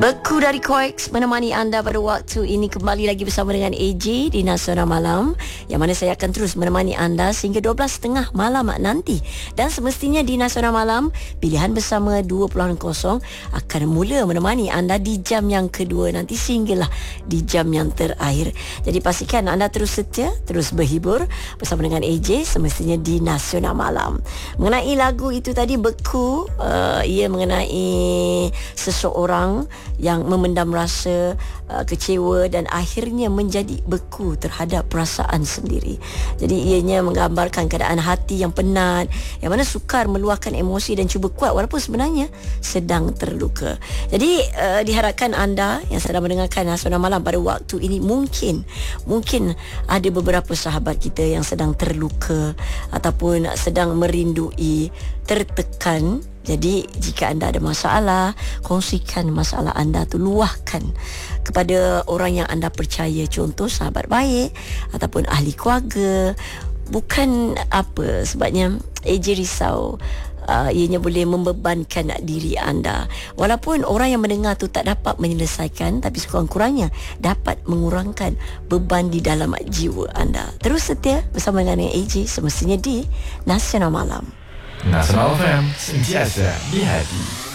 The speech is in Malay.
Beku dari Koeks menemani anda pada waktu ini, kembali lagi bersama dengan AJ di Nasional Malam, yang mana saya akan terus menemani anda sehingga 12.30 malam nanti. Dan semestinya di Nasional Malam, pilihan bersama 2.0 akan mula menemani anda di jam yang kedua nanti sehinggalah di jam yang terakhir. Jadi pastikan anda terus setia, terus berhibur bersama dengan AJ semestinya di Nasional Malam. Mengenai lagu itu tadi, Beku, ia mengenai seseorang yang memendam rasa kecewa dan akhirnya menjadi beku terhadap perasaan sendiri. Jadi ianya menggambarkan keadaan hati yang penat, yang mana sukar meluahkan emosi dan cuba kuat walaupun sebenarnya sedang terluka. Jadi diharapkan anda yang sedang mendengarkan Nasional Malam pada waktu ini, mungkin ada beberapa sahabat kita yang sedang terluka ataupun sedang merindui, tertekan. Jadi jika anda ada masalah, kongsikan masalah anda tu, luahkan kepada orang yang anda percaya, contoh sahabat baik ataupun ahli keluarga. Bukan apa sebabnya AJ risau ianya boleh membebankan diri anda. Walaupun orang yang mendengar tu tak dapat menyelesaikan, tapi sekurang-kurangnya dapat mengurangkan beban di dalam jiwa anda. Terus setia bersama dengan AJ semestinya di Nasional Malam. Nasional FM, sentiasa di hati.